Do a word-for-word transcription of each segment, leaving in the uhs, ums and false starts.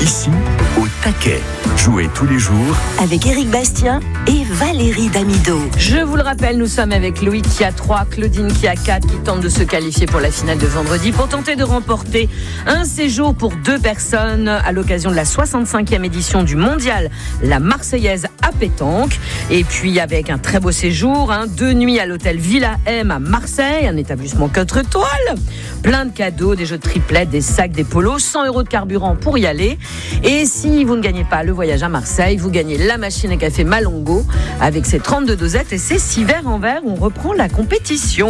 Ici, au taquet. Jouez tous les jours avec Éric Bastien et Valérie Damido. Je vous le rappelle, nous sommes avec Loïc qui a trois, Claudine qui a quatre, qui tente de se qualifier pour la finale de vendredi pour tenter de remporter un séjour pour deux personnes à l'occasion de la soixante-cinquième édition du mondial La Marseillaise à pétanque. Et puis avec un très beau séjour, hein, deux nuits à l'hôtel Villa M à Marseille, un établissement quatre étoiles, plein de cadeaux, des jeux de triplettes, des sacs, des polos, cent euros de carburant pour y aller. Et si vous ne gagnez pas le voyage à Marseille, vous gagnez la machine à café Malongo avec ses trente-deux dosettes et ses six verres en verre. On reprend la compétition.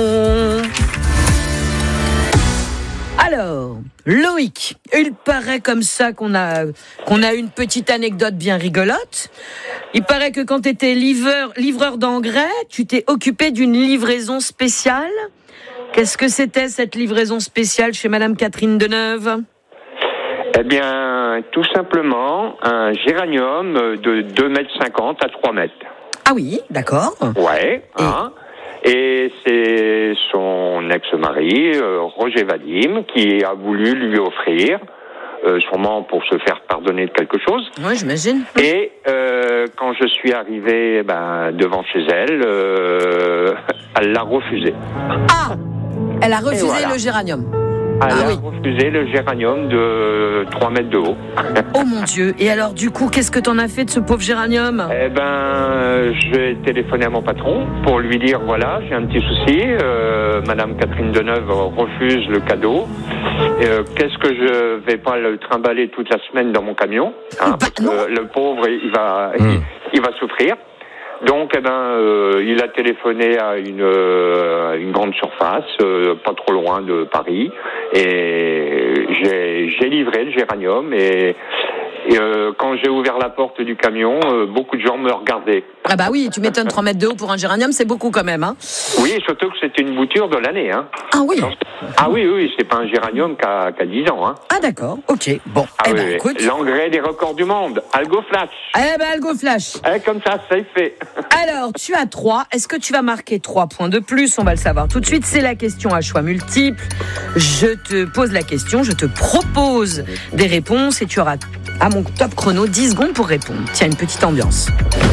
Alors, Loïc, il paraît comme ça qu'on a, qu'on a une petite anecdote bien rigolote. Il paraît que quand tu étais livreur, livreur d'engrais, tu t'es occupé d'une livraison spéciale. Qu'est-ce que c'était cette livraison spéciale chez Madame Catherine Deneuve ? Eh bien, tout simplement, un géranium de deux mètres cinquante à trois mètres. Ah oui, d'accord. Ouais, et... hein. Et c'est son ex-mari, euh, Roger Vadim, qui a voulu lui offrir, euh, sûrement pour se faire pardonner de quelque chose. Oui, j'imagine. Et euh, quand je suis arrivé ben, devant chez elle, euh, elle l'a refusé. Ah, elle a refusé voilà. le géranium. Elle ah, a oui. refusé le géranium de trois mètres de haut. Oh mon Dieu. Et alors, du coup, qu'est-ce que t'en as fait de ce pauvre géranium ? Eh ben, j'ai téléphoné à mon patron pour lui dire, voilà, j'ai un petit souci. Euh, Madame Catherine Deneuve refuse le cadeau. Euh, qu'est-ce que je vais pas le trimballer toute la semaine dans mon camion, hein, bah, parce non. que le pauvre, il va, mmh. il, il va souffrir. Donc, eh ben, euh, il a téléphoné à une, euh, une grande surface, euh, pas trop loin de Paris, et j'ai, j'ai livré le géranium. Et, et euh, quand j'ai ouvert la porte du camion, euh, beaucoup de gens me regardaient. Ah bah oui, tu m'étonnes, trois mètres de haut pour un géranium, c'est beaucoup quand même, hein. Oui, surtout que c'était une bouture de l'année, hein. Ah oui. Ah oui, oui, c'est pas un géranium qui a, qui a dix ans, hein. Ah d'accord, ok, bon. Ah eh oui, ben, oui. écoute. L'engrais des records du monde, Algo Flash. Eh ben, Algo Flash. Eh, comme ça, c'est fait. Alors, tu as trois. Est-ce que tu vas marquer trois points de plus ? On va le savoir tout de suite. C'est la question à choix multiples. Je te pose la question, je te propose des réponses et tu auras, à mon top chrono, dix secondes pour répondre. Tiens, une petite ambiance.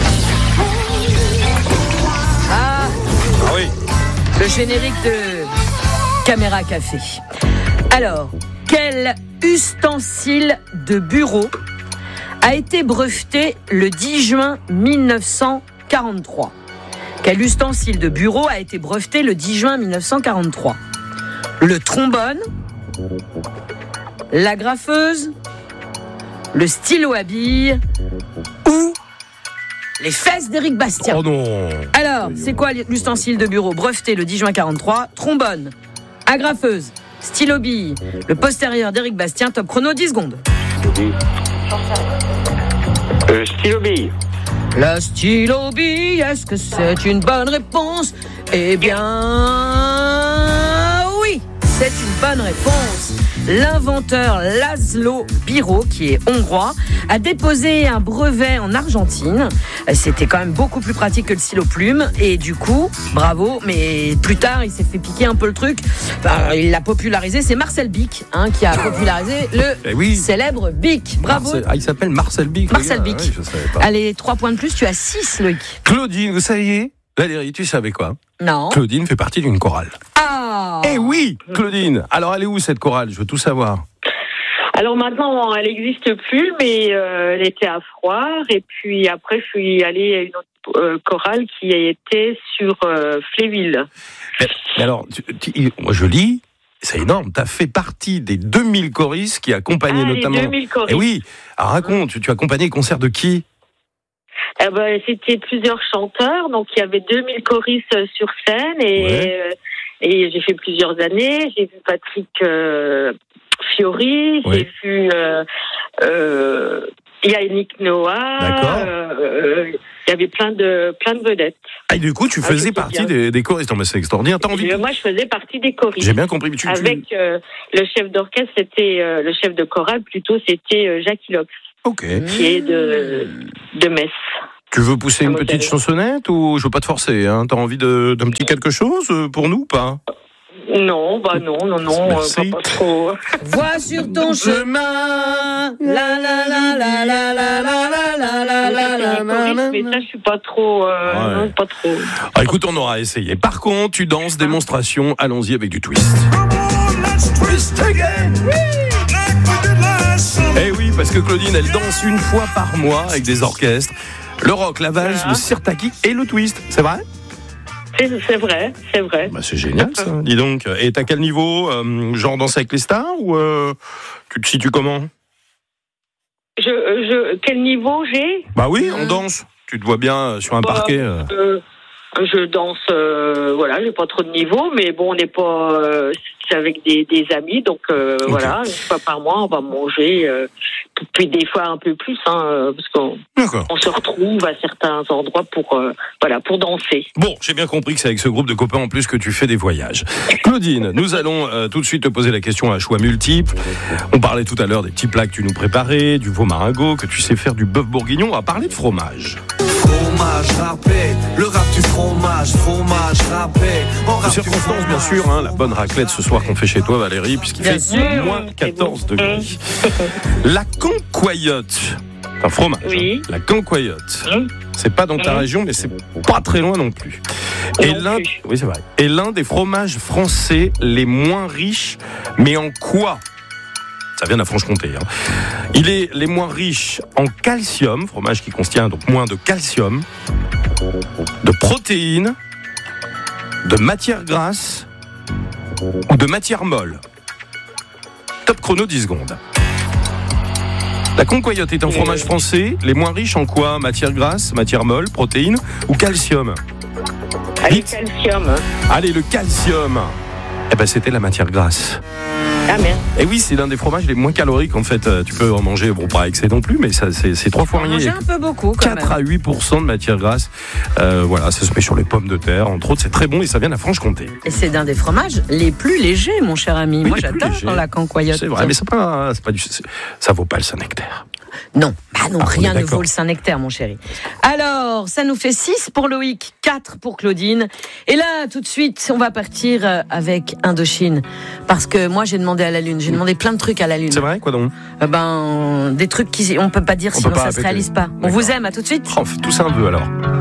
Ah, ah oui. Le générique de Caméra Café. Alors, quel ustensile de bureau a été breveté le dix juin mille neuf cent quarante-trois. Quel ustensile de bureau a été breveté le dix juin mille neuf cent quarante-trois ? Le trombone, la graffeuse, le stylo à billes ou les fesses d'Éric Bastien. Oh non. Alors, c'est quoi l'ustensile de bureau breveté le dix juin quarante-trois ? Trombone, agrafeuse, stylo bille, le postérieur d'Éric Bastien. Top chrono, dix secondes. Euh, stylo bille. La stylo bille, est-ce que c'est une bonne réponse ? Eh bien, oui, c'est une bonne réponse. L'inventeur Laszlo Biro, qui est hongrois, a déposé un brevet en Argentine. C'était quand même beaucoup plus pratique que le stylo plume. Et du coup, bravo, mais plus tard, il s'est fait piquer un peu le truc. Enfin, il l'a popularisé. C'est Marcel Bic hein, qui a popularisé le eh oui. célèbre Bic. Bravo. Marcel, ah, il s'appelle Marcel Bic. Marcel Bic. Ouais, je savais pas. Allez, trois points de plus, tu as six, Loïc. Claudine, vous saviez ? Valérie, tu savais quoi ? Non. Claudine fait partie d'une chorale. Ah. Eh oui, Claudine. Alors, elle est où cette chorale ? Je veux tout savoir. Alors maintenant, elle n'existe plus, mais euh, elle était à Froire. Et puis après, je suis allée à une autre euh, chorale qui était sur euh, Fléville. Mais, mais alors, tu, tu, moi je lis, c'est énorme. Tu as fait partie des deux mille choristes qui accompagnaient ah, notamment. Les deux mille choristes. Eh oui. Alors raconte, tu, tu as accompagné les concerts de qui ? Eh ben, c'était plusieurs chanteurs, donc il y avait deux mille choristes sur scène et, ouais. euh, et j'ai fait plusieurs années. J'ai vu Patrick euh, Fiori, ouais. j'ai vu euh, euh, Yannick Noah. D'accord. Euh, il y avait plein de plein de vedettes. Ah, et du coup, tu faisais ah, partie des, des choristes. Non, mais c'est extraordinaire. T'as envie et, de... Moi, je faisais partie des choristes. J'ai bien compris. Mais tu, Avec tu... Euh, le chef d'orchestre, c'était euh, le chef de chorale, plutôt, c'était euh, Jackie Lox. Ok. Qui est de de Metz. Tu veux pousser une petite chansonnette ou je veux pas te forcer hein ? T'as envie de, d'un petit quelque chose pour nous ou pas ? Non, bah non, non, non, euh, pas, pas trop. Vois sur ton chemin, la la la la la la la la la la la la. Mais ça, je suis pas trop, euh, Ouais. non, pas trop. Ah, écoute, on aura essayé. Par contre, tu danses, démonstration, allons-y avec du twist. Eh oui, parce que Claudine, elle danse une fois par mois avec des orchestres. Le rock, la valse, Voilà. le sirtaki et le twist, c'est vrai ? C'est, c'est vrai, c'est vrai. Bah, c'est génial ça, dis donc. Et t'as quel niveau euh, genre danse avec les stars ou euh, tu te situes comment ? Je, je, quel niveau j'ai? Bah oui, on danse. Tu te vois bien sur un Bah, parquet. euh. euh, Je danse, euh, voilà, j'ai pas trop de niveau, mais bon, on n'est pas, euh, c'est avec des, des amis, donc euh, Okay. voilà, une fois par mois, on va manger, euh, puis des fois un peu plus, hein, parce qu'on D'accord. on se retrouve à certains endroits pour, euh, voilà, pour danser. Bon, j'ai bien compris que c'est avec ce groupe de copains en plus que tu fais des voyages. Claudine, nous allons euh, tout de suite te poser la question à un choix multiple. On parlait tout à l'heure des petits plats que tu nous préparais, du veau maringot, que tu sais faire du bœuf bourguignon. On va parler de fromage. Fromage râpé, le rap du fromage, fromage râpé. De circonstance, bien sûr, hein, la bonne raclette ce soir qu'on fait chez toi, Valérie, puisqu'il Bien fait sûr. moins quatorze degrés. La cancoyote, un fromage. Oui. hein. La cancoyote. Mmh. C'est pas dans ta Mmh. région, mais c'est pas très loin non plus. Et Non l'un, plus. oui, c'est vrai. Et l'un des fromages français les moins riches, mais en quoi ? Ça vient de la Franche-Comté. Hein. Il est les moins riches en calcium, fromage qui contient donc moins de calcium, de protéines, de matières grasses ou de matières molles. Top chrono dix secondes. La cancoyote est un fromage français, les moins riches en quoi ? Matières grasses, matières molles, protéines ou calcium ? Avec Vite. calcium. Hein. Allez, le calcium. Eh ben, c'était la matière grasse. Ah merde. Et oui, c'est l'un des fromages les moins caloriques en fait. Euh, Tu peux en manger, bon pas excès non plus, mais ça, c'est, c'est trois fois rien. Manger un peu beaucoup quand quatre même. à huit pour cent de matière grasse. Euh, voilà, ça se met sur les pommes de terre, entre autres, c'est très bon et ça vient de la Franche-Comté. Et c'est d'un des fromages les plus légers, mon cher ami. Oui, Moi, les plus j'adore légers. la cancoyote. C'est vrai, mais c'est pas, c'est pas du, c'est- ça vaut pas le Saint-Nectaire. Non, bah non, Ah, on rien est ne d'accord. vaut le Saint-Nectaire, mon chéri. Alors, ça nous fait six pour Loïc, quatre pour Claudine. Et là, tout de suite, on va partir euh, avec Indochine. Parce que moi, j'ai demandé à la Lune. J'ai demandé plein de trucs à la Lune. C'est vrai, quoi donc ? Euh, ben, des trucs qui, on peut pas dire On sinon peut pas ça se répéter. réalise pas. On D'accord. vous aime, à tout de suite. Oh, on fait tous un vœu alors.